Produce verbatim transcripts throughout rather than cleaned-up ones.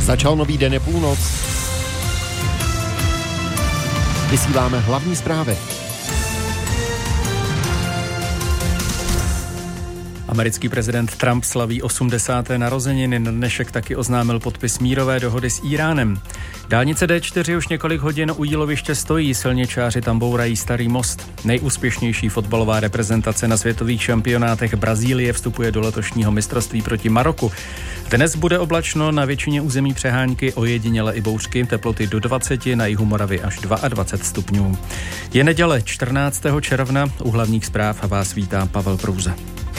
Začal nový den, je půlnoc. Vysíláme hlavní zprávy. Americký prezident Trump slaví osmdesáté narozeniny. Na dnešek taky oznámil podpis mírové dohody s Íránem. Dálnice D čtyři už několik hodin u jíloviště stojí, silničáři tam bourají starý most. Nejúspěšnější fotbalová reprezentace na světových šampionátech Brazílie vstupuje do letošního mistrovství proti Maroku. Dnes bude oblačno, na většině území přehánky, ojediněle i bouřky, teploty do dvacet, na jihu Moravy až dvacet dva stupňů. Je neděle čtrnáctého června, u hlavních zpráv vás vítá Pavel Prouza.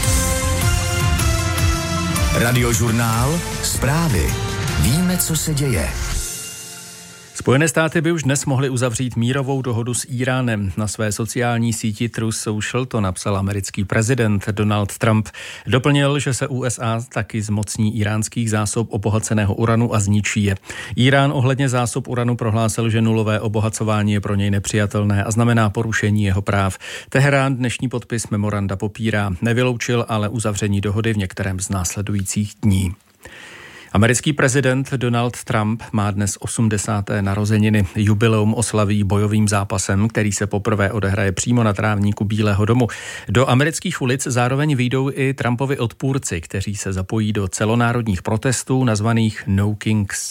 Radiožurnál, zprávy. Víme, co se děje. Spojené státy by už dnes mohly uzavřít mírovou dohodu s Íránem. Na své sociální síti Truth Social to napsal americký prezident Donald Trump. Doplnil, že se U S A taky zmocní íránských zásob obohaceného uranu a zničí je. Írán ohledně zásob uranu prohlásil, že nulové obohacování je pro něj nepřijatelné a znamená porušení jeho práv. Teherán dnešní podpis memoranda popírá. Nevyloučil ale uzavření dohody v některém z následujících dní. Americký prezident Donald Trump má dnes osmdesáté narozeniny. Jubileum oslaví bojovým zápasem, který se poprvé odehraje přímo na trávníku Bílého domu. Do amerických ulic zároveň vyjdou i Trumpovi odpůrci, kteří se zapojí do celonárodních protestů nazvaných No Kings.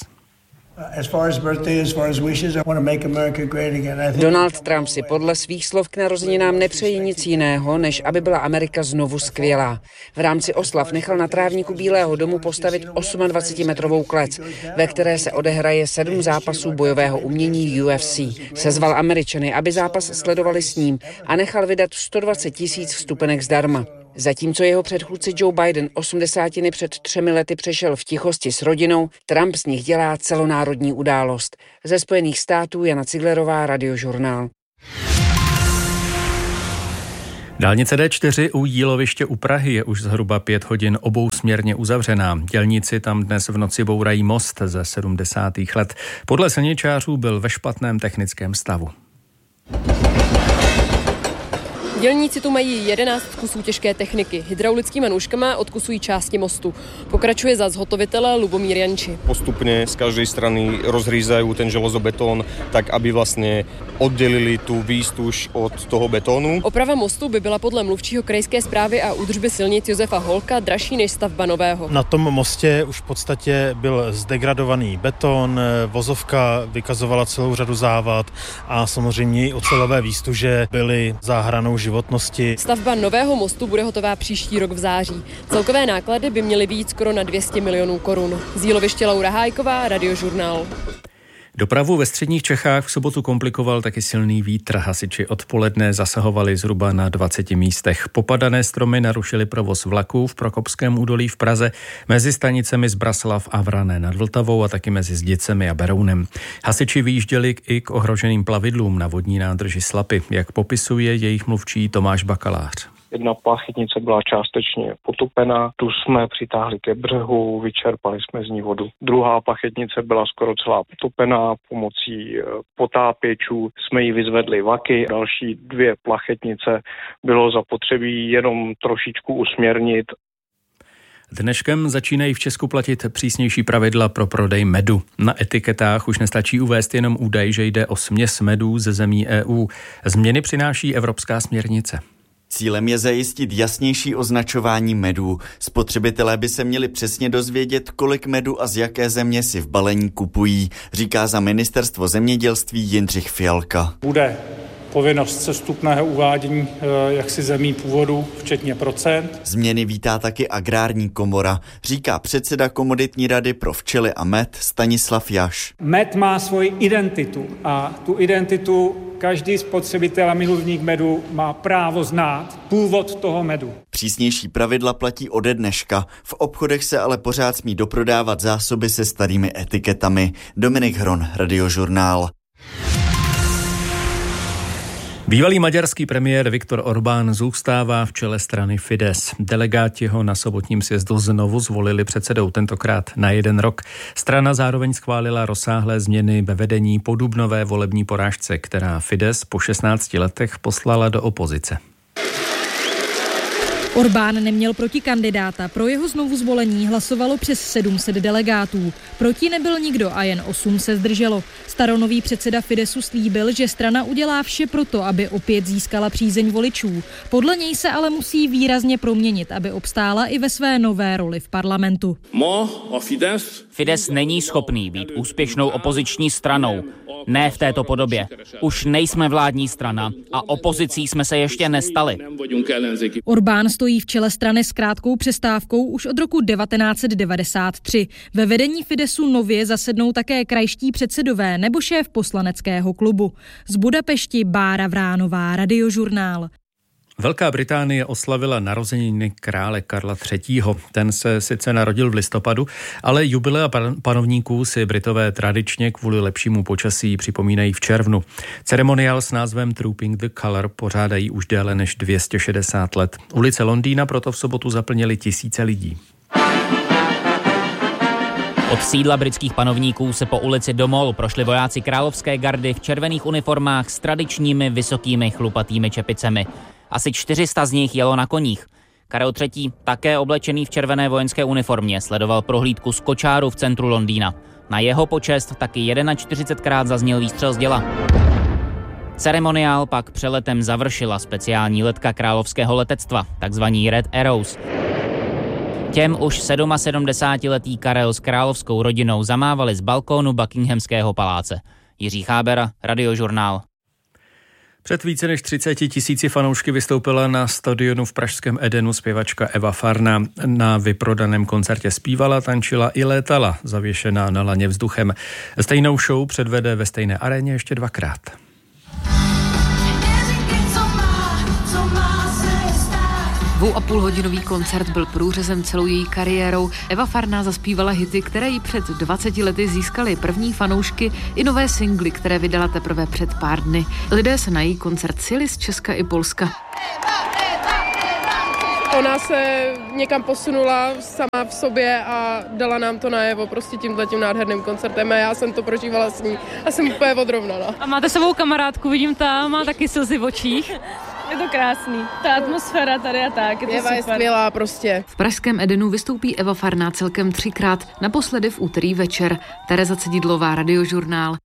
Donald Trump si podle svých slov k narozeninám nepřeje nic jiného, než aby byla Amerika znovu skvělá. V rámci oslav nechal na trávníku Bílého domu postavit dvacetiosmimetrovou klec, ve které se odehraje sedm zápasů bojového umění U F C. Sezval Američany, aby zápas sledovali s ním a nechal vydat sto dvacet tisíc vstupenek zdarma. Zatímco jeho předchůdce Joe Biden osmdesátiny před třemi lety přešel v tichosti s rodinou, Trump z nich dělá celonárodní událost. Ze Spojených států Jana Ciglerová, Radiožurnál. Dálnice D čtyři u jíloviště u Prahy je už zhruba pět hodin obousměrně uzavřená. Dělníci tam dnes v noci bourají most ze sedmdesátých let. Podle silničářů byl ve špatném technickém stavu. Dělníci tu mají jedenáct kusů těžké techniky. Hydraulickými nůžkama odkusují části mostu. Pokračuje za zhotovitele Lubomír Janči. Postupně z každé strany rozřízají ten železobeton, tak aby vlastně oddělili tu výstuž od toho betonu. Oprava mostu by byla podle mluvčího krajské správy a údržby silnic Josefa Holka dražší než stavba nového. Na tom mostě už v podstatě byl zdegradovaný beton, vozovka vykazovala celou řadu závad a samozřejmě i ocelové výstuže byly za hranou životnosti. Stavba nového mostu bude hotová příští rok v září. Celkové náklady by měly být skoro na dvě stě milionů korun. Z jíloviště Laura Hájková, Radiožurnál. Dopravu ve středních Čechách v sobotu komplikoval taky silný vítr. Hasiči odpoledne zasahovali zhruba na dvaceti místech. Popadané stromy narušily provoz vlaků v Prokopském údolí v Praze mezi stanicemi Zbraslav a Vrané nad Vltavou a taky mezi Zděcemi a Berounem. Hasiči vyjížděli i k ohroženým plavidlům na vodní nádrži Slapy, jak popisuje jejich mluvčí Tomáš Bakalář. Jedna plachetnice byla částečně potopená, tu jsme přitáhli ke břehu, vyčerpali jsme z ní vodu. Druhá plachetnice byla skoro celá potopená, pomocí potápěčů jsme ji vyzvedli vaky. Další dvě plachetnice bylo zapotřebí jenom trošičku usměrnit. Dneškem začínají v Česku platit přísnější pravidla pro prodej medu. Na etiketách už nestačí uvést jenom údaj, že jde o směs medů ze zemí E U. Změny přináší evropská směrnice. Cílem je zajistit jasnější označování medů. Spotřebitelé by se měli přesně dozvědět, kolik medu a z jaké země si v balení kupují, říká za ministerstvo zemědělství Jindřich Fialka. Bude povinnost sestupného uvádění jaksi zemí původu, včetně procent. Změny vítá taky Agrární komora, říká předseda Komoditní rady pro včely a med Stanislav Jaš. Med má svoji identitu a tu identitu každý spotřebitel a milovník medu má právo znát původ toho medu. Přísnější pravidla platí ode dneška. V obchodech se ale pořád smí doprodávat zásoby se starými etiketami. Dominik Hron, Radiožurnál. Bývalý maďarský premiér Viktor Orbán zůstává v čele strany Fidesz. Delegáti ho na sobotním sjezdu znovu zvolili předsedou, tentokrát na jeden rok. Strana zároveň schválila rozsáhlé změny ve vedení po dubnové volební porážce, která Fidesz po šestnácti letech poslala do opozice. Orbán neměl protikandidáta, pro jeho znovu zvolení hlasovalo přes sedm set delegátů. Proti nebyl nikdo a jen osm se zdrželo. Staronový předseda Fidesu slíbil, že strana udělá vše proto, aby opět získala přízeň voličů. Podle něj se ale musí výrazně proměnit, aby obstála i ve své nové roli v parlamentu. Fides není schopný být úspěšnou opoziční stranou. Ne v této podobě. Už nejsme vládní strana a opozicí jsme se ještě nestali. Orbán stojí v čele strany s krátkou přestávkou už od roku devatenáct set devadesát tři. Ve vedení Fidesu nově zasednou také krajští předsedové nebo šéf poslaneckého klubu. Z Budapešti Bára Vránová, Radiožurnál. Velká Británie oslavila narozeniny krále Karla třetího. Ten se sice narodil v listopadu, ale jubilea panovníků si Britové tradičně kvůli lepšímu počasí připomínají v červnu. Ceremoniál s názvem Trooping the Colour pořádají už déle než dvě stě šedesát let. Ulice Londýna proto v sobotu zaplnily tisíce lidí. Od sídla britských panovníků se po ulici do Mall prošli vojáci královské gardy v červených uniformách s tradičními vysokými chlupatými čepicemi. Asi čtyři sta z nich jelo na koních. Karel třetí, také oblečený v červené vojenské uniformě, sledoval prohlídku z kočáru v centru Londýna. Na jeho počest taky čtyřicetkrát zazněl výstřel z děla. Ceremoniál pak přeletem završila speciální letka královského letectva, takzvaný Red Arrows. Těm už sedmdesátsedmiletý Karel s královskou rodinou zamávali z balkónu Buckinghamského paláce. Jiří Chábera, Radiožurnál. Před více než třiceti tisíci fanoušky vystoupila na stadionu v pražském Edenu zpěvačka Eva Farná. Na vyprodaném koncertě zpívala, tančila i létala, zavěšená na laně vzduchem. Stejnou show předvede ve stejné aréně ještě dvakrát. Dvou a půl hodinový koncert byl průřezem celou její kariérou. Eva Farná zaspívala hity, které jí před dvaceti lety získaly první fanoušky i nové singly, které vydala teprve před pár dny. Lidé se na její koncert sjeli z Česka i Polska. Ona se někam posunula sama v sobě a dala nám to najevo prostě tímhletím nádherným koncertem a já jsem to prožívala s ní a jsem úplně odrovnaná. A máte sebou kamarádku, vidím tam, má taky slzy v očích. Je to krásný. Ta atmosféra tady a tak, je to Eva super. je skvělá prostě. V pražském Edenu vystoupí Eva Farná celkem třikrát, naposledy v úterý večer. Tereza Cedidlová, Radiožurnál.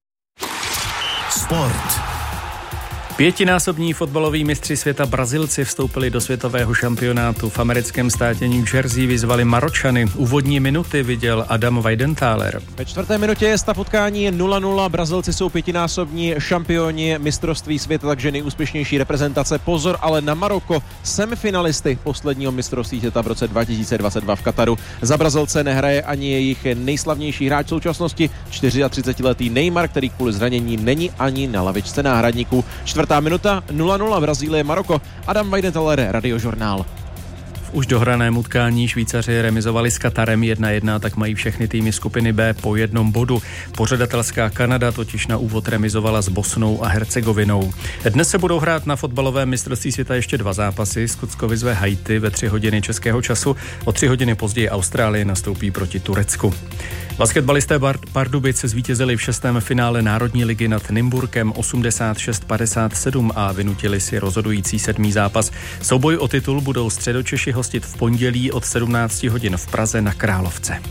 Sport. Pětinásobní fotbaloví mistři světa Brazilci vstoupili do světového šampionátu. V americkém státě New Jersey vyzvali Maročany. Úvodní minuty viděl Adam Weidenthaler. Ve čtvrté minutě je stav utkání nula nula. Brazilci jsou pětinásobní šampioni mistrovství světa, takže nejúspěšnější reprezentace. Pozor ale na Maroko, semifinalisty posledního mistrovství světa v roce dva tisíce dvacet dva v Kataru. Za Brazilce nehraje ani jejich nejslavnější hráč v současnosti, třicetičtyřletý Neymar, který kvůli zranění není ani na lavičce náhradníků. Čtvrtá minuta, nula nula, Brazílie, Maroko. Adam Weidenthaler, Radiožurnál. V už dohraném utkání Švýcaři remizovali s Katarem jedna jedna, tak mají všechny týmy skupiny B po jednom bodu. Pořadatelská Kanada totiž na úvod remizovala s Bosnou a Hercegovinou. Dnes se budou hrát na fotbalovém mistrovství světa ještě dva zápasy. Skotsko vyzve Haiti ve tři hodiny českého času. O tři hodiny později Austrálie nastoupí proti Turecku. Basketbalisté Pardubic zvítězili v šestém finále Národní ligy nad Nymburkem osmdesát šest padesát sedm a vynutili si rozhodující sedmý zápas. Souboj o titul budou Středočeši hostit v pondělí od sedmnáct hodin v Praze na Královce.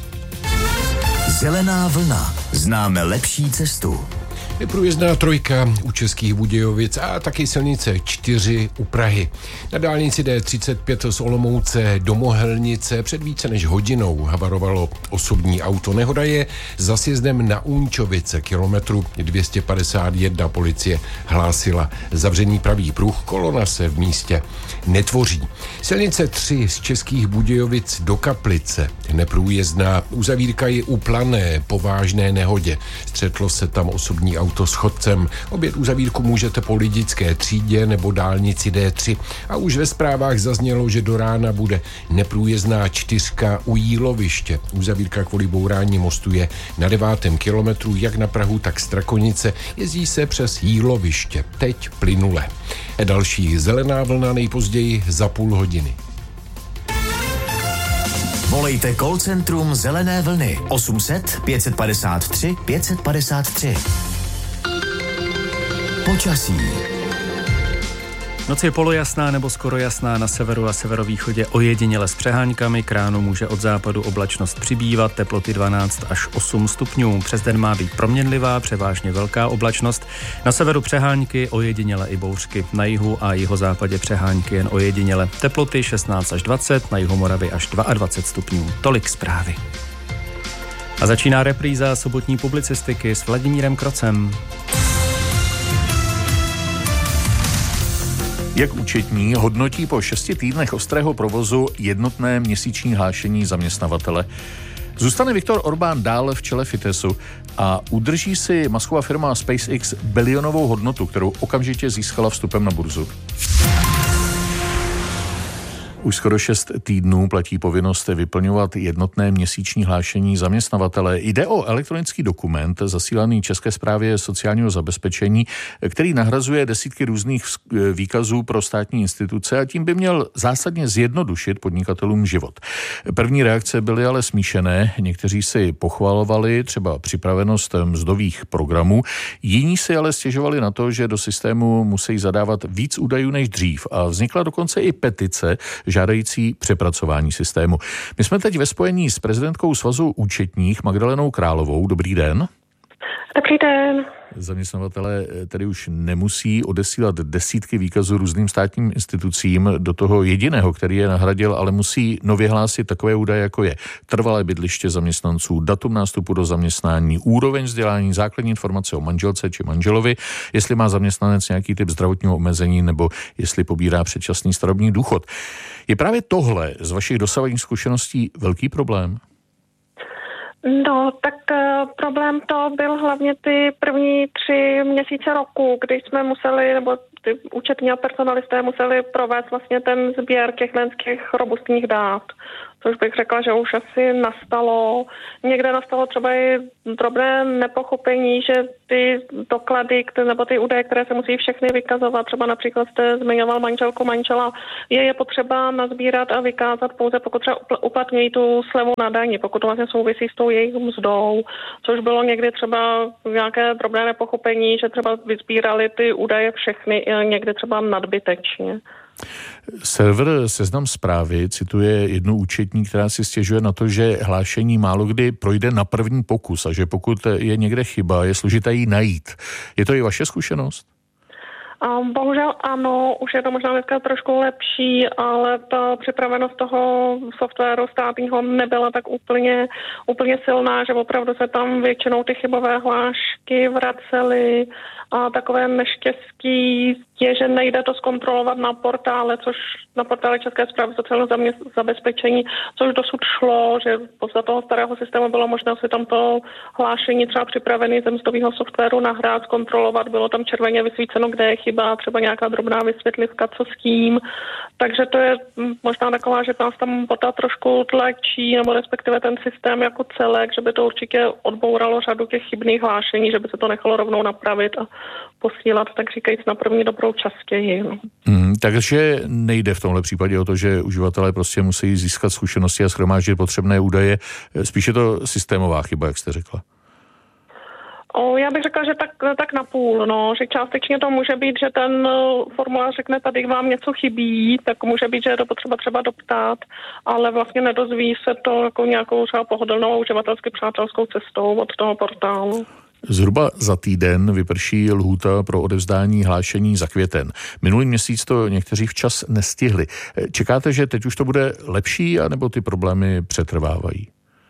Zelená vlna. Známe lepší cestu. Neprůjezdná trojka u Českých Budějovic a taky silnice čtyři u Prahy. Na dálnici D třicet pět z Olomouce do Mohelnice před více než hodinou havarovalo osobní auto. Nehoda je za sjezdem na Únčovice, kilometru dvě stě padesát jedna. Policie hlásila zavřený pravý pruh, kolona se v místě netvoří. Silnice tři z Českých Budějovic do Kaplice. Neprůjezdná uzavírka je u Plané po vážné nehodě. Střetlo se tam osobní auto s chodcem. Obět uzavírku můžete po Lidické třídě nebo dálnici D tři. A už ve zprávách zaznělo, že do rána bude neprůjezdná čtyřka u Jíloviště. Uzavírka kvůli bourání mostu je na devátém kilometru, jak na Prahu, tak Strakonice. Jezdí se přes Jíloviště. Teď plynule. A další zelená vlna nejpozději za půl hodiny. Volejte call centrum Zelené vlny osm set pět padesát tři pět padesát tři. Počasí. Noc je polojasná nebo skoro jasná na severu a severovýchodě, ojediněle s přeháňkami, k ránu může od západu oblačnost přibývat, teploty dvanáct až osm stupňů. Přes den má být proměnlivá, převážně velká oblačnost. Na severu přeháňky, ojediněle i bouřky. Na jihu a jihozápadě přeháňky jen ojediněle. Teploty šestnáct až dvacet, na jihu Moravy až dvacet dva stupňů. Tolik zprávy. A začíná repríza sobotní publicistiky s Vladimírem Krocem. Jak účetní hodnotí po šesti týdnech ostrého provozu jednotné měsíční hlášení zaměstnavatele? Zůstane Viktor Orbán dále v čele Fideszu a udrží si masková firma SpaceX bilionovou hodnotu, kterou okamžitě získala vstupem na burzu? Už skoro šest týdnů platí povinnost vyplňovat jednotné měsíční hlášení zaměstnavatele. Jde o elektronický dokument zasílaný České správě sociálního zabezpečení, který nahrazuje desítky různých výkazů pro státní instituce a tím by měl zásadně zjednodušit podnikatelům život. První reakce byly ale smíšené. Někteří si pochvalovali třeba připravenost mzdových programů, jiní si ale stěžovali na to, že do systému musí zadávat víc údajů než dřív a vznikla dokonce i petice žádající přepracování systému. My jsme teď ve spojení s prezidentkou Svazu účetních Magdalenou Královou. Dobrý den. Dobrý den. Zaměstnavatelé tedy už nemusí odesílat desítky výkazů různým státním institucím do toho jediného, který je nahradil, ale musí nově hlásit takové údaje, jako je trvalé bydliště zaměstnanců, datum nástupu do zaměstnání, úroveň vzdělání, základní informace o manželce či manželovi, jestli má zaměstnanec nějaký typ zdravotního omezení nebo jestli pobírá předčasný starobní důchod. Je právě tohle z vašich dosavadních zkušeností velký problém? No, tak uh, problém to byl hlavně ty první tři měsíce roku, kdy jsme museli, nebo ty účetní a personalisté museli provést vlastně ten sběr těch těch robustních dát. Což bych řekla, že už asi nastalo. Někde nastalo třeba i drobné nepochopení, že ty doklady nebo ty údaje, které se musí všechny vykazovat, třeba například jste zmiňoval manželku, manžela, je je potřeba nazbírat a vykázat pouze, pokud třeba uplatňují tu slevu na dani, pokud to vlastně souvisí s tou jejich mzdou, což bylo někdy třeba nějaké drobné nepochopení, že třeba vyzbírali ty údaje všechny, někdy třeba nadbytečně. Server Seznam Zprávy cituje jednu účetní, která si stěžuje na to, že hlášení málo kdy projde na první pokus a že pokud je někde chyba, je složité ji najít. Je to i vaše zkušenost? Um, bohužel ano, už je to možná dneska trošku lepší, ale ta připravenost toho softwaru státního nebyla tak úplně, úplně silná, že opravdu se tam většinou ty chybové hlášky vracely a takové neštěstí je, že nejde to zkontrolovat na portále, což na portále České správy sociálního zabezpečení, což dosud šlo, že podle toho starého systému bylo možné si tam to hlášení třeba připravený ze mzdového softwaru nahrát, zkontrolovat, bylo tam červeně vysvíceno, kde je chyba, třeba nějaká drobná vysvětlivka, co s tím. Takže to je možná taková, že nás tam bota trošku tlačí, nebo respektive ten systém jako celek, že by to určitě odbouralo řadu těch chybných hlášení, že by se to nechalo rovnou napravit a posílat, tak říkajíc, na první dobrou častěji. No. Mm, takže nejde v tomhle případě o to, že uživatelé prostě musí získat zkušenosti a shromáždit potřebné údaje. Spíše to systémová chyba, jak jste řekla. O, já bych řekla, že tak, tak na půl, no, že částečně to může být, že ten formulář řekne, tady vám něco chybí, tak může být, že je to potřeba třeba doptat, ale vlastně nedozví se to jako nějakou třeba pohodlnou uživatelsky přátelskou cestou od toho portálu. Zhruba za týden vyprší lhůta pro odevzdání hlášení za květen. Minulý měsíc to někteří včas nestihli. Čekáte, že teď už to bude lepší, anebo ty problémy přetrvávají?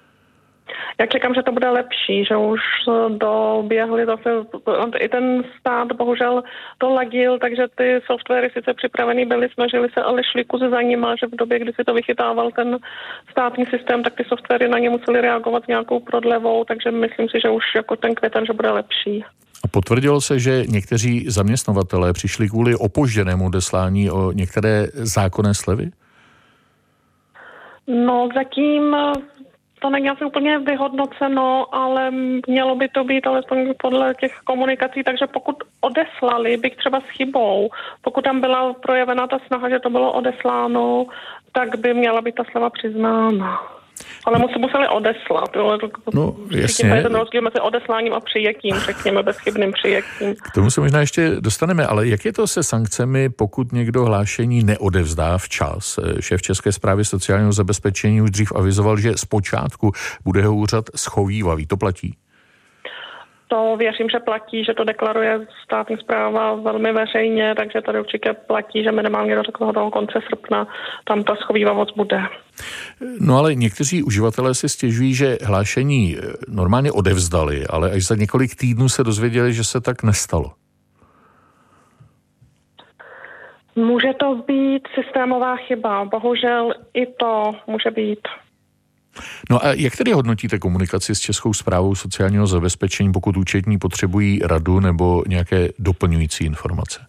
Já čekám, že to bude lepší, že už doběhly zase, i ten stát bohužel to ladil, takže ty softwary sice připravený byly, snažili se, ale šli kuzy za nima, že v době, kdy si to vychytával ten státní systém, tak ty softwary na ně museli reagovat s nějakou prodlevou, takže myslím si, že už jako ten květen, že bude lepší. A potvrdilo se, že někteří zaměstnavatelé přišli kvůli opožděnému odeslání o některé zákonné slevy? No zatím to není asi úplně vyhodnoceno, ale mělo by to být alespoň podle těch komunikací, takže pokud odeslali, bych třeba s chybou, pokud tam byla projevena ta snaha, že to bylo odesláno, tak by měla být ta sleva přiznána. Ale museli odeslat. Jo. No, jasně. Je ten rozdíl mezi odesláním a přijetím, řekněme, bezchybným přijetím. K tomu se možná ještě dostaneme, ale jak je to se sankcemi, pokud někdo hlášení neodevzdá včas? Šéf České správy sociálního zabezpečení už dřív avizoval, že zpočátku bude jeho úřad schovívavý. To platí? To věřím, že platí, že to deklaruje státní správa velmi veřejně, takže tady určitě platí, že minimálně do toho konce srpna tam ta schovívavost bude. No ale někteří uživatelé si stěžují, že hlášení normálně odevzdali, ale až za několik týdnů se dozvěděli, že se tak nestalo. Může to být systémová chyba, bohužel i to může být. No a jak tedy hodnotíte komunikaci s Českou správou sociálního zabezpečení, pokud účetní potřebují radu nebo nějaké doplňující informace?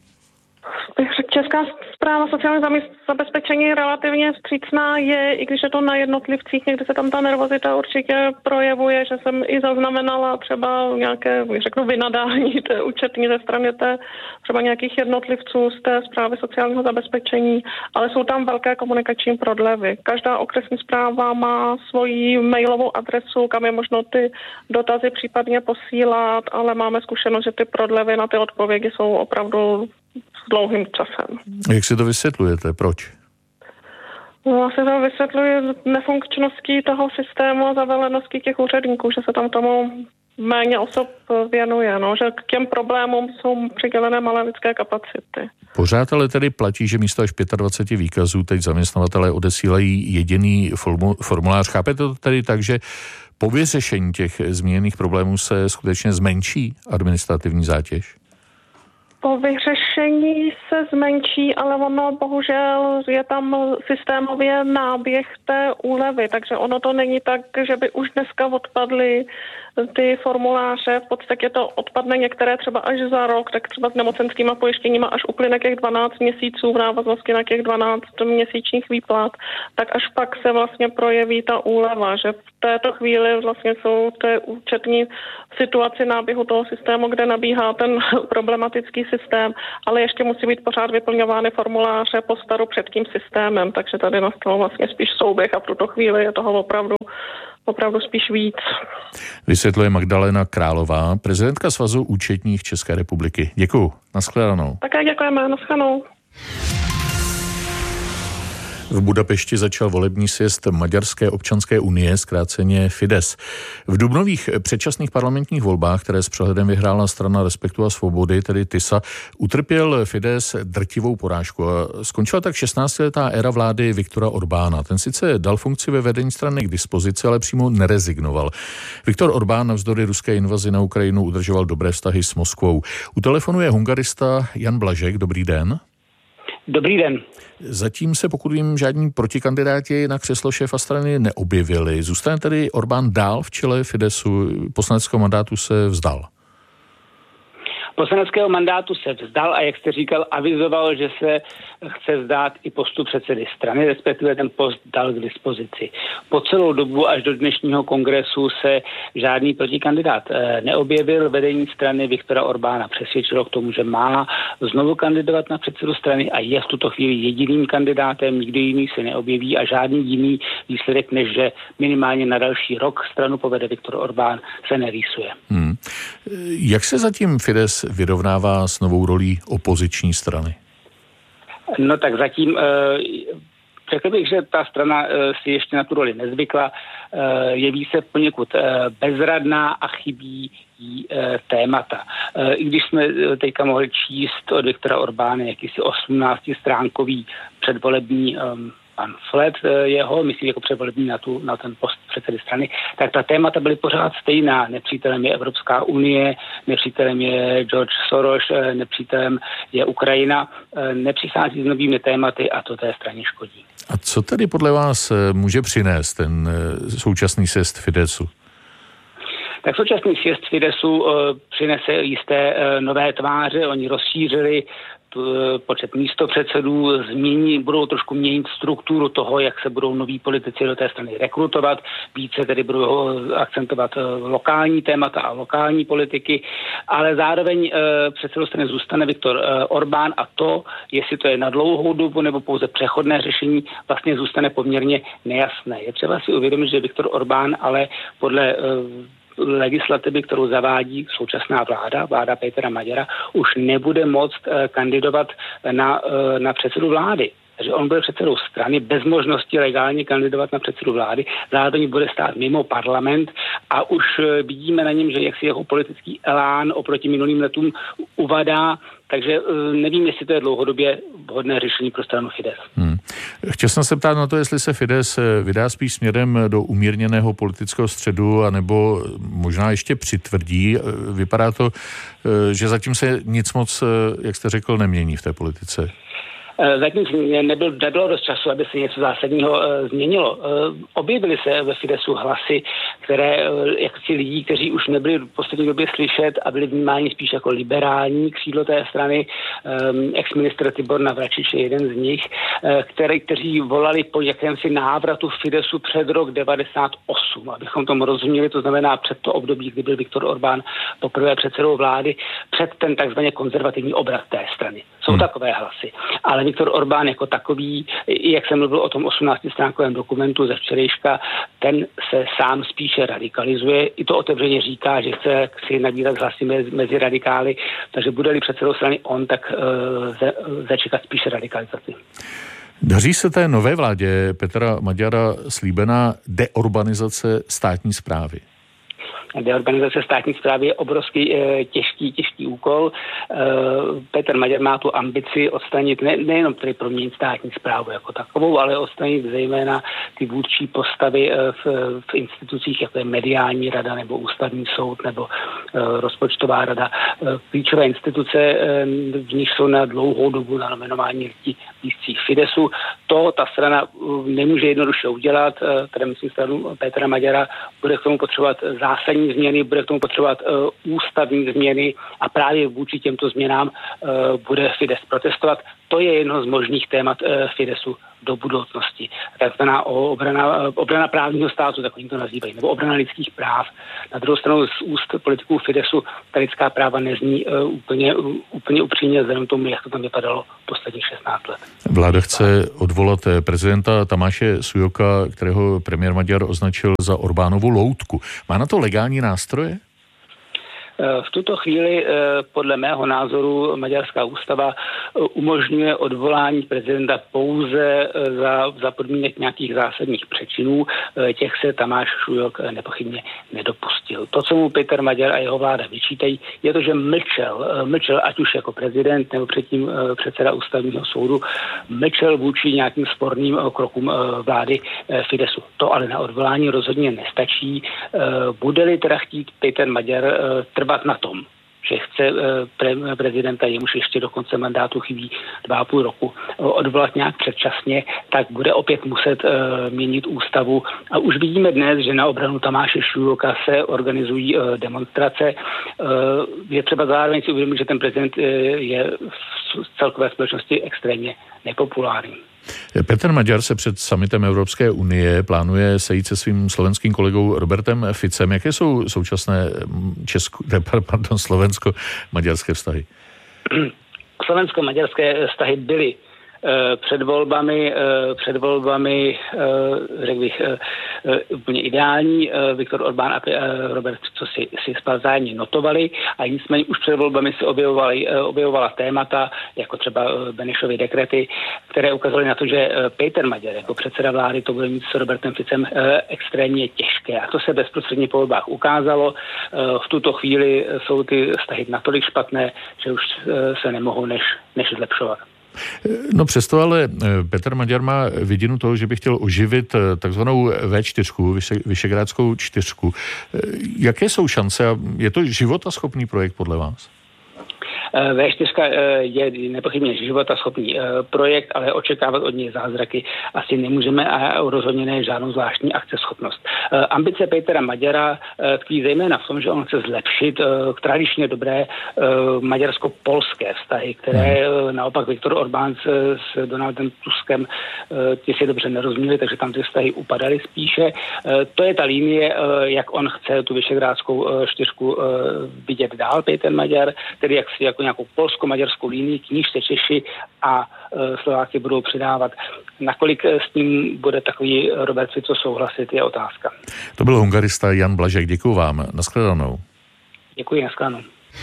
Česká správa sociálního zabezpečení je relativně vstřícná, je, i když je to na jednotlivcích, někdy se tam ta nervozita určitě projevuje, že jsem i zaznamenala třeba nějaké, řeknu, vynadání té účetní ze strany té třeba nějakých jednotlivců z té správy sociálního zabezpečení, ale jsou tam velké komunikační prodlevy. Každá okresní správa má svoji mailovou adresu, kam je možno ty dotazy případně posílat, ale máme zkušenost, že ty prodlevy na ty odpovědi jsou opravdu s dlouhým časem. Jak si to vysvětlujete? Proč? No, asi to vysvětluje nefunkčností toho systému a zaveleností těch úředníků, že se tam tomu méně osob věnuje, no, že k těm problémům jsou přidělené malé lidské kapacity. Pořád ale tedy platí, že místo až dvacet pět výkazů teď zaměstnavatelé odesílají jediný formulář. Chápete to tedy tak, že po vyřešení těch zmíněných problémů se skutečně zmenší administrativní zátěž? Po vyřešení se zmenší, ale ono bohužel je tam systémově náběh té úlevy, takže ono to není tak, že by už dneska odpadly ty formuláře, v podstatě to odpadne některé třeba až za rok, tak třeba s nemocenskýma pojištěníma až uplyne těch dvanáct měsíců v návaznosti na těch dvanáct měsíčních výplat, tak až pak se vlastně projeví ta úleva, že v této chvíli vlastně jsou té účetní situaci náběhu toho systému, kde nabíhá ten problematický systém, ale ještě musí být pořád vyplňovány formuláře po staru před tím systémem, takže tady nastal vlastně spíš souběh a v tuto chvíli je toho opravdu opravdu spíš víc. Vysvětluje Magdalena Králová, prezidentka Svazu účetních České republiky. Děkuju. Naschledanou. Také děkujeme. Naschledanou. V Budapešti začal volební sjezd Maďarské občanské unie, zkráceně Fidesz. V dubnových předčasných parlamentních volbách, které s přehledem vyhrála strana Respektu a svobody, tedy TISA, utrpěl Fidesz drtivou porážku a skončila tak šestnáctiletá éra vlády Viktora Orbána. Ten sice dal funkci ve vedení strany k dispozici, ale přímo nerezignoval. Viktor Orbán navzdory ruské invazi na Ukrajinu udržoval dobré vztahy s Moskvou. U telefonu je hungarista Jan Blažek. Dobrý den. Dobrý den. Zatím se, pokud vím, žádní protikandidáti na křeslo šéfa strany neobjevili. Zůstane tedy Orbán dál v čele Fideszu, poslaneckého mandátu se vzdal? Poslaneckého mandátu se vzdal a jak jste říkal, avizoval, že se chce vzdát i postu předsedy strany, respektive ten post dal k dispozici. Po celou dobu až do dnešního kongresu se žádný protikandidát neobjevil. Vedení strany Viktora Orbána přesvědčilo k tomu, že má znovu kandidovat na předsedu strany a je v tuto chvíli jediným kandidátem, nikdo jiný se neobjeví a žádný jiný výsledek, než že minimálně na další rok stranu povede Viktor Orbán, se nerýsuje. Hmm. Jak se zatím Fidesz vyrovnává s novou rolí opoziční strany? No tak zatím řekl bych, že ta strana si ještě na tu roli nezvykla, jeví se poněkud bezradná a chybí jí témata. I když jsme teďka mohli číst od Viktora Orbána jakýsi osmnáctistránkový předvolební pamflet jeho, myslím jako předvolební na, tu, na ten post předsedy strany, tak ta témata byly pořád stejná. Nepřítelem je Evropská unie, nepřítelem je George Soros, nepřítelem je Ukrajina. Nepřichází s novými tématy a to té straně škodí. A co tedy podle vás může přinést ten současný sjezd Fideszu? Tak současný sjezd Fideszu uh, přinese jisté uh, nové tváře. Oni rozšířili počet místopředsedů, změní, budou trošku měnit strukturu toho, jak se budou noví politici do té strany rekrutovat, více tedy budou akcentovat lokální témata a lokální politiky, ale zároveň předsedou strany zůstane Viktor Orbán a to, jestli to je na dlouhou dobu nebo pouze přechodné řešení, vlastně zůstane poměrně nejasné. Je třeba si uvědomit, že Viktor Orbán ale podle legislativy, kterou zavádí současná vláda, vláda Petra Maďara, už nebude moct kandidovat na, na předsedu vlády. Takže on bude předsedou strany bez možnosti legálně kandidovat na předsedu vlády, zároveň bude stát mimo parlament a už vidíme na něm, že jaksi jeho politický elán oproti minulým letům uvadá, takže nevím, jestli to je dlouhodobě vhodné řešení pro stranu Fidesz. Hmm. Chtěl jsem se ptát na to, jestli se Fidesz vydá spíš směrem do umírněného politického středu, anebo možná ještě přitvrdí. Vypadá to, že zatím se nic moc, jak jste řekl, nemění v té politice. Zatím nebyl, nebylo dost času, aby se něco zásadního uh, změnilo. Uh, objevily se ve Fidesu hlasy, které, uh, jak si lidí, kteří už nebyli v poslední době slyšet a byli vnímáni spíš jako liberální křídlo té strany. Um, ex-ministr Tibor Navračič je jeden z nich, uh, který, kteří volali po jakémsi návratu Fidesu před rok devadesát osm. Abychom tomu rozuměli, to znamená před to období, kdy byl Viktor Orbán poprvé předsedou vlády, před ten takzvaně konzervativní obrat té strany. Jsou hmm. takové hlasy. Ale Viktor Orbán jako takový, jak jsem mluvil o tom osmnáctistránkovém dokumentu ze včerejška, ten se sám spíše radikalizuje. I to otevřeně říká, že chce si nabírat hlasy mezi, mezi radikály, takže bude-li předsedou strany on, tak uh, ze, začekat spíše radikalizaci. Daří se té nové vládě Petra Maďara slíbená deorbanizace státní správy? Deorganizace státní správy je obrovský e, těžký, těžký úkol. E, Petr Maďar má tu ambici odstranit ne, nejenom tedy proměnit státní správu jako takovou, ale odstranit zejména ty vůdčí postavy e, v, v institucích, jako je mediální rada nebo ústavní soud nebo e, rozpočtová rada. E, klíčové instituce, e, v nich jsou na dlouhou dobu na nominování lidí blízcích Fidesu. To ta strana nemůže jednoduše udělat, e, teda myslím stranu Petra Maďara, bude k tomu potřebovat zásadní změny, bude k tomu potřebovat uh, ústavní změny a právě vůči těmto změnám uh, bude Fidesz protestovat. To je jedno z možných témat uh, Fidesu do budoucnosti. Takzvaná obrana, obrana právního státu, tak oni to nazývají, nebo obrana lidských práv. Na druhou stranu z úst politiků Fidesu ta lidská práva nezní uh, úplně, uh, úplně upřímně vzhledem tomu, jak to tam vypadalo posledních šestnáct let. Vláda chce odvolat prezidenta Tamáše Sujoka, kterého premiér Maďar označil za Orbánovu loutku. Má na to legální nástroje? V tuto chvíli podle mého názoru maďarská ústava umožňuje odvolání prezidenta pouze za, za podmínek nějakých zásadních přečinů. Těch se Tamáš Sujok nepochybně nedopustil. To, co mu Peter Maďar a jeho vláda vyčítají, je to, že mlčel, mlčel ať už jako prezident nebo předtím předseda ústavního soudu, mlčel vůči nějakým sporným krokům vlády Fidesu. To ale na odvolání rozhodně nestačí. Bude-li teda chtít Peter Maďar trvat na tom, že chce pre- prezidenta, jemuž ještě do konce mandátu chybí dva a půl roku, odvolat nějak předčasně, tak bude opět muset uh, měnit ústavu. A už vidíme dnes, že na obranu Tamáše Sujoka se organizují uh, demonstrace. Uh, je třeba zároveň si uvědomit, že ten prezident uh, je v celkové společnosti extrémně nepopulární. Petr Maďar se před summitem Evropské unie plánuje sejít se svým slovenským kolegou Robertem Ficem. Jaké jsou současné česko, pardon, slovensko-maďarské vztahy? Slovensko-maďarské vztahy byly před volbami, před volbami, řekl bych, úplně ideální. Viktor Orbán a Robert Fico si, si vzájemně notovali a nicméně už před volbami se objevovaly, objevovala témata, jako třeba Benešovy dekrety, které ukazovaly na to, že Peter Maďar jako předseda vlády to bude mít s Robertem Ficem extrémně těžké. A to se bezprostředně po volbách ukázalo. V tuto chvíli jsou ty vztahy natolik špatné, že už se nemohou než, než zlepšovat. No přesto ale Petr Maďar má vidinu toho, že by chtěl oživit takzvanou vé čtyři, Vyšegrádskou čtyřku. Jaké jsou šance? Je to životaschopný projekt podle vás? vé čtyři je nepochybně životaschopný projekt, ale očekávat od něj zázraky asi nemůžeme a rozhodně ne žádnou zvláštní akceschopnost. Ambice Petera Maďara tkví zejména v tom, že on chce zlepšit tradičně dobré maďarsko-polské vztahy, které naopak Viktor Orbán s Donaldem Tuskem ti si dobře nerozuměli, takže tam ty vztahy upadaly spíše. To je ta linie, jak on chce tu Visegrádskou čtyřku vidět dál, Peter Maďar, tedy jak si jako nějakou polsko-maďarskou linii, k níž se Češi a Slováky budou přidávat. Nakolik s tím bude takový Robert Fico souhlasit, je otázka. To byl hungarista Jan Blažek, děkuju vám. Nashledanou. Děkuji, nashledanou.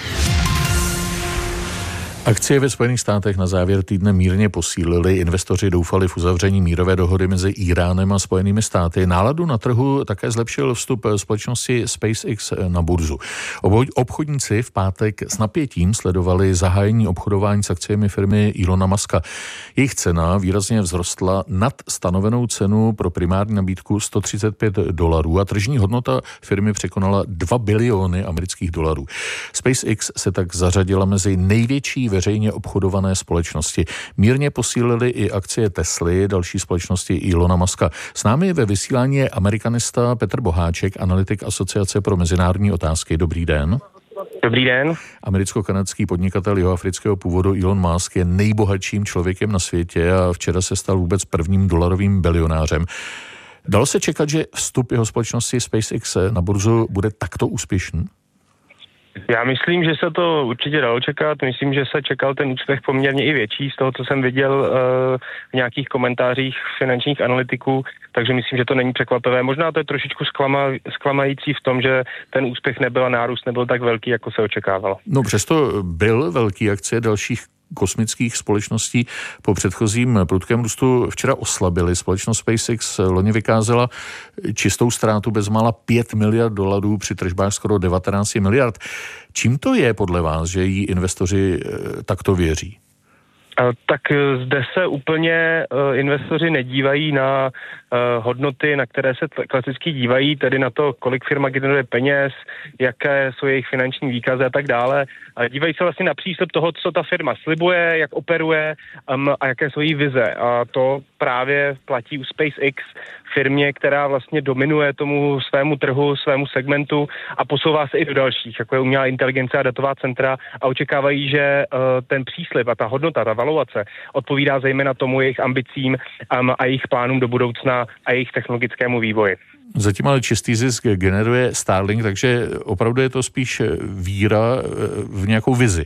Akcie ve Spojených státech na závěr týdne mírně posílily. Investoři doufali v uzavření mírové dohody mezi Íránem a Spojenými státy. Náladu na trhu také zlepšil vstup společnosti SpaceX na burzu. Obchodníci v pátek s napětím sledovali zahájení obchodování s akciemi firmy Elona Muska. Jejich cena výrazně vzrostla nad stanovenou cenu pro primární nabídku sto třicet pět dolarů a tržní hodnota firmy překonala dva biliony amerických dolarů. SpaceX se tak zařadila mezi největší veřejně obchodované společnosti. Mírně posílily i akcie Tesly, další společnosti Elona Muska. S námi ve vysílání je amerikanista Petr Boháček, analytik Asociace pro mezinárodní otázky. Dobrý den. Dobrý den. Americko-kanadský podnikatel jihoafrického původu Elon Musk je nejbohatším člověkem na světě a včera se stal vůbec prvním dolarovým bilionářem. Dalo se čekat, že vstup jeho společnosti SpaceX na burzu bude takto úspěšný? Já myslím, že se to určitě dalo čekat. Myslím, že se čekal ten úspěch poměrně i větší z toho, co jsem viděl uh, v nějakých komentářích finančních analytiků, takže myslím, že to není překvapivé. Možná to je trošičku zklama, zklamající v tom, že ten úspěch nebyl a nárůst nebyl tak velký, jako se očekávalo. No přesto byl velký. Akcie dalších kosmických společností po předchozím prudkém růstu včera oslabily. Společnost SpaceX loni vykázala čistou ztrátu bezmála pět miliard dolarů při tržbách skoro devatenáct miliard. Čím to je podle vás, že jí investoři takto věří? Tak zde se úplně investoři nedívají na hodnoty, na které se klasicky dívají, tedy na to, kolik firma generuje peněz, jaké jsou jejich finanční výkazy a tak dále. A dívají se vlastně na přístup toho, co ta firma slibuje, jak operuje um, a jaké jsou její vize. A to právě platí u SpaceX, firmě, která vlastně dominuje tomu svému trhu, svému segmentu a posouvá se i do dalších, jako je umělá inteligence a datová centra a očekávají, že uh, ten příslib a ta hodnota, ta valuace odpovídá zejména tomu jejich ambicím um, a jejich plánům do budoucna a jejich technologickému vývoji. Zatím ale čistý zisk generuje Starlink, takže opravdu je to spíš víra v nějakou vizi.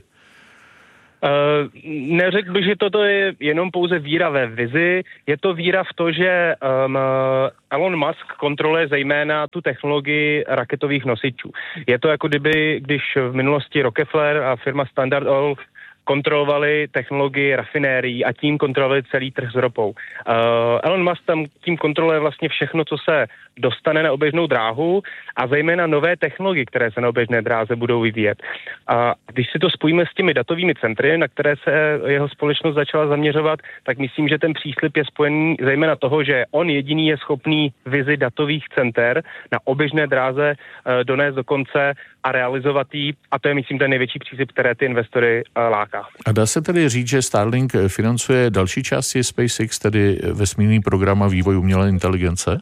Uh, neřekl bych, že toto je jenom pouze víra ve vizi, je to víra v to, že um, Elon Musk kontroluje zejména tu technologii raketových nosičů. Je to jako kdyby, když v minulosti Rockefeller a firma Standard Oil kontrolovali technologii rafinérií a tím kontrolovali celý trh s ropou. Uh, Elon Musk tam tím kontroluje vlastně všechno, co se dostane na oběžnou dráhu a zejména nové technologie, které se na oběžné dráze budou vyvíjet. A když si to spojíme s těmi datovými centry, na které se jeho společnost začala zaměřovat, tak myslím, že ten příslib je spojený zejména toho, že on jediný je schopný vizi datových center na oběžné dráze uh, donést do konce a realizovat ji. A to je, myslím, ten největší příslib, které ty investory uh, láká. A dá se tedy říct, že Starlink financuje další části SpaceX, tedy vesmírný program a vývoj umělé inteligence?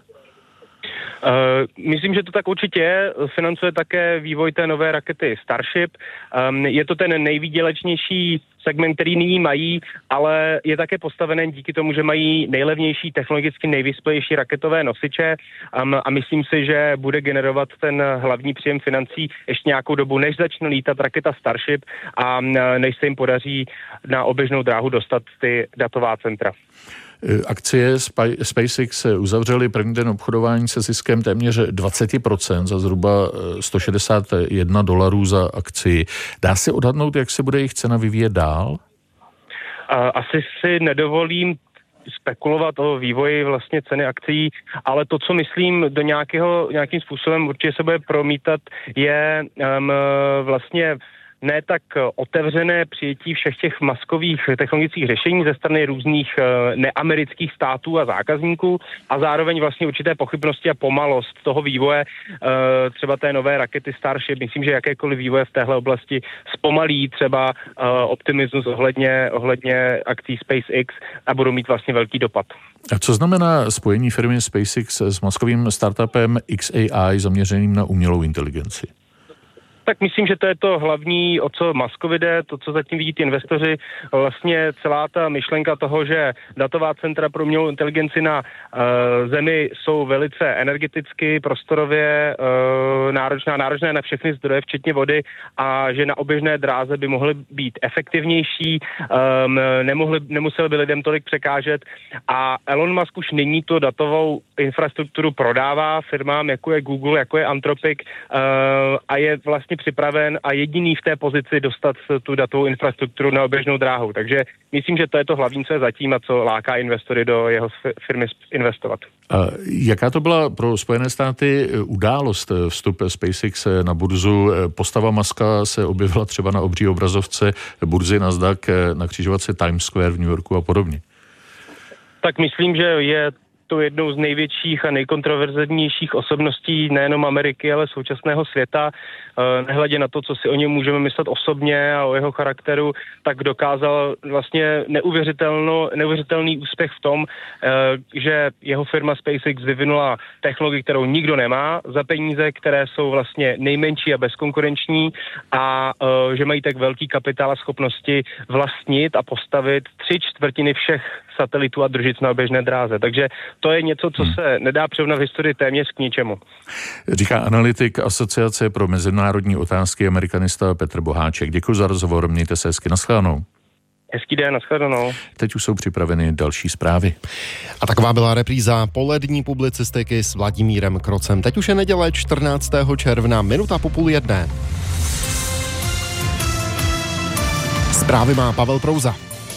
Uh, myslím, že to tak určitě je. Financuje také vývoj té nové rakety Starship. Um, je to ten nejvýdělečnější segment, který nyní mají, ale je také postavený díky tomu, že mají nejlevnější, technologicky nejvyspělejší raketové nosiče um, a myslím si, že bude generovat ten hlavní příjem financí ještě nějakou dobu, než začne lítat raketa Starship a než se jim podaří na oběžnou dráhu dostat ty datová centra. Akcie SpaceX uzavřely první den obchodování se ziskem téměř dvacet procent za zhruba sto šedesát jedna dolarů za akci. Dá se odhadnout, jak se bude jejich cena vyvíjet dál? Asi si nedovolím spekulovat o vývoji vlastně ceny akcií, ale to, co myslím do nějakého, nějakým způsobem určitě se bude promítat, je um, vlastně ne tak otevřené přijetí všech těch maskových technologických řešení ze strany různých neamerických států a zákazníků a zároveň vlastně určité pochybnosti a pomalost toho vývoje třeba té nové rakety Starship. Myslím, že jakékoliv vývoje v téhle oblasti zpomalí třeba optimismus ohledně, ohledně akcí SpaceX a budou mít vlastně velký dopad. A co znamená spojení firmy SpaceX s maskovým startupem X A I zaměřeným na umělou inteligenci? Tak myslím, že to je to hlavní, o co Muskovi jde, to, co zatím vidí ty investoři, vlastně celá ta myšlenka toho, že datová centra pro umělou inteligenci na uh, Zemi jsou velice energeticky, prostorově uh, náročná, náročné na všechny zdroje, včetně vody, a že na oběžné dráze by mohly být efektivnější, um, nemohli, nemuseli by lidem tolik překážet a Elon Musk už nyní tu datovou infrastrukturu prodává firmám, jako je Google, jako je Anthropic uh, a je vlastně připraven a jediný v té pozici dostat tu datovou infrastrukturu na oběžnou dráhu. Takže myslím, že to je to hlavní, co je zatím a co láká investory do jeho firmy investovat. A jaká to byla pro Spojené státy událost vstup SpaceX na burzu? Postava Muska se objevila třeba na obří obrazovce burzy Nasdaq na křižovatce Times Square v New Yorku a podobně. Tak myslím, že je to jednou z největších a nejkontroverznějších osobností nejenom Ameriky, ale současného světa. Nehledě na to, co si o něm můžeme myslet osobně a o jeho charakteru, tak dokázal vlastně neuvěřitelný úspěch v tom, že jeho firma SpaceX vyvinula technologii, kterou nikdo nemá, za peníze, které jsou vlastně nejmenší a bezkonkurenční a že mají tak velký kapitál a schopnosti vlastnit a postavit tři čtvrtiny všech satelitů a družic na oběžné dráze. Takže to je něco, co se nedá přirovnat v historii téměř k ničemu. Říká analytik Asociace pro mezinárodní otázky amerikanista Petr Boháček. Děkuji za rozhovor, mějte se hezky, nashledanou. Hezký den, nashledanou. Teď už jsou připraveny další zprávy. A taková byla repríza polední publicistiky s Vladimírem Krocem. Teď už je neděle čtrnáctého června, minuta po půl jedné. Zprávy má Pavel Prouza.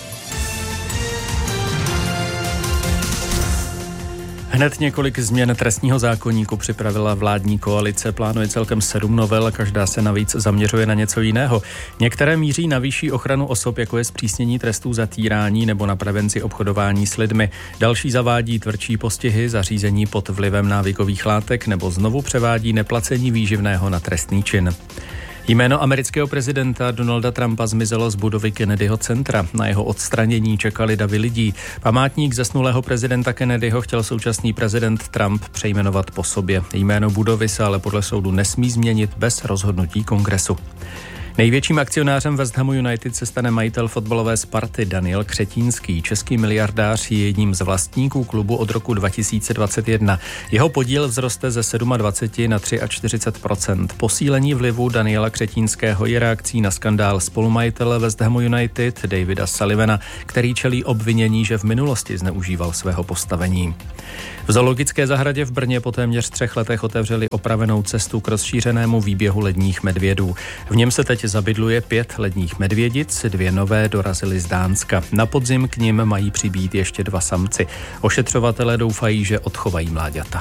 Hned několik změn trestního zákoníku připravila vládní koalice. Plánuje celkem sedm novel a každá se navíc zaměřuje na něco jiného. Některé míří na vyšší ochranu osob, jako je zpřísnění trestů za týrání nebo na prevenci obchodování s lidmi. Další zavádí tvrdší postihy za řízení pod vlivem návykových látek nebo znovu převádí neplacení výživného na trestný čin. Jméno amerického prezidenta Donalda Trumpa zmizelo z budovy Kennedyho centra. Na jeho odstranění čekali davy lidí. Památník zesnulého prezidenta Kennedyho chtěl současný prezident Trump přejmenovat po sobě. Jméno budovy se ale podle soudu nesmí změnit bez rozhodnutí kongresu. Největším akcionářem West Hamu United se stane majitel fotbalové Sparty Daniel Křetínský. Český miliardář je jedním z vlastníků klubu od roku dva tisíce dvacet jedna. Jeho podíl vzroste ze dvacet sedm na čtyřicet tři procent. Posílení vlivu Daniela Křetínského je reakcí na skandál spolumajitele West Hamu United Davida Sullivana, který čelí obvinění, že v minulosti zneužíval svého postavení. V zoologické zahradě v Brně po téměř třech letech otevřeli opravenou cestu k rozšířenému výběhu ledních medvědů. V něm se teď zabydluje pět ledních medvědic, dvě nové dorazily z Dánska. Na podzim k nim mají přibýt ještě dva samci. Ošetřovatelé doufají, že odchovají mláďata.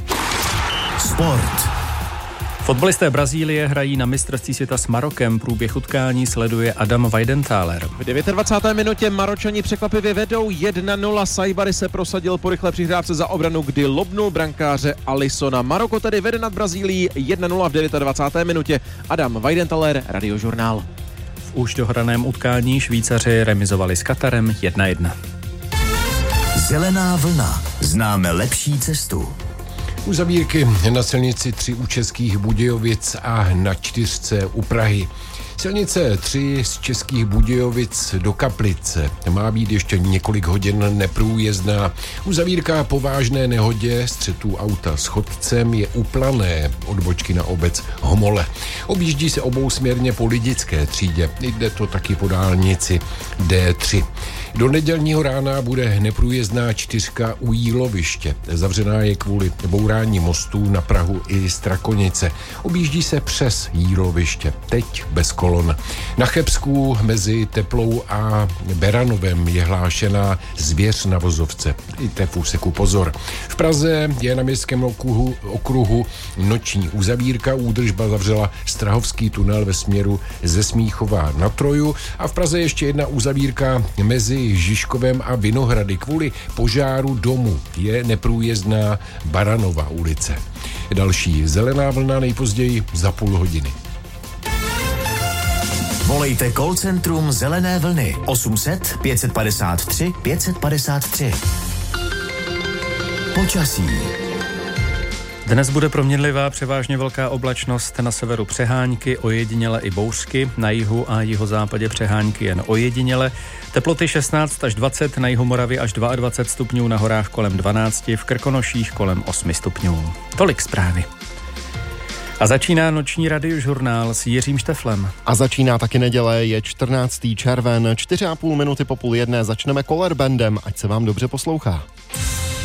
Sport. Fotbalisté Brazílie hrají na mistrovství světa s Marokem. Průběh utkání sleduje Adam Weidenthaler. V dvacáté deváté minutě Maročani překvapivě vedou jedna nula. Saibari se prosadil po rychlé přihrávce za obranu, kdy lobnul brankáře Alissona. Maroko tedy vede nad Brazílií jedna nula v dvacáté deváté minutě. Adam Weidenthaler, Radiožurnál. V už dohraném utkání Švýcaři remizovali s Katarem jedna jedna. Zelená vlna. Známe lepší cestu. Uzavírky na silnici tři u Českých Budějovic a na čtyřce u Prahy. Silnice tři z Českých Budějovic do Kaplice má být ještě několik hodin neprůjezdná. Uzavírka po vážné nehodě střetu auta s chodcem je u Plané, odbočky na obec Homole. Objíždí se obousměrně po Lidické třídě, jde to taky po dálnici D tři. Do nedělního rána bude neprůjezdná čtyřka u Jíloviště. Zavřená je kvůli bourání mostů na Prahu i Strakonice. Objíždí se přes Jíloviště, teď bez kol. kolon. Na Chebsku mezi Teplou a Beranovem je hlášená zvěř na vozovce. Dejte v úseku pozor. V Praze je na městském okruhu, okruhu noční uzavírka. Údržba zavřela Strahovský tunel ve směru ze Smíchova na Troju a v Praze ještě jedna uzavírka mezi Žižkovem a Vinohrady. Kvůli požáru domu je neprůjezdná Baranova ulice. Další zelená vlna nejpozději za půl hodiny. Volejte call centrum Zelené vlny osm set pět padesát tři pět padesát tři. Počasí. Dnes bude proměnlivá, převážně velká oblačnost, na severu přehánky, ojediněle i bouřky, na jihu a jihozápadě přehánky jen ojediněle. Teploty šestnáct až dvacet, na jihu Moravy až dvacet dva stupňů, na horách kolem dvanáct, v Krkonoších kolem osm stupňů. Tolik zprávy. A začíná noční radiožurnál s Jiřím Šteflem. A začíná taky neděle, je čtrnáctého červen, čtyři a půl minuty po půl jedné začneme Color Bandem, ať se vám dobře poslouchá.